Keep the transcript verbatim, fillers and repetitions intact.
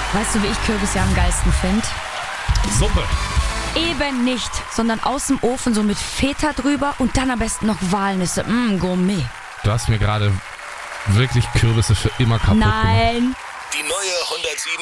Weißt du, wie ich Kürbisse am geilsten finde? Suppe. Eben nicht, sondern aus dem Ofen so mit Feta drüber und dann am besten noch Walnüsse. Mmm, Gourmet. Du hast mir gerade wirklich Kürbisse für immer kaputt gemacht. Nein. Die neue hundertsieben